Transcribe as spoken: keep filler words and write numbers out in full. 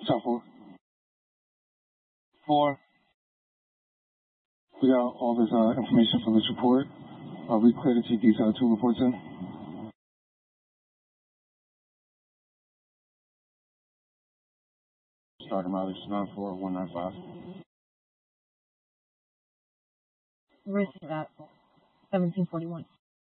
Top four. Four. We got all this uh, information from this report. Uh, we clear to take these uh, two reports in. Starting mileage nine four one nine five. Risk at seventeen forty-one.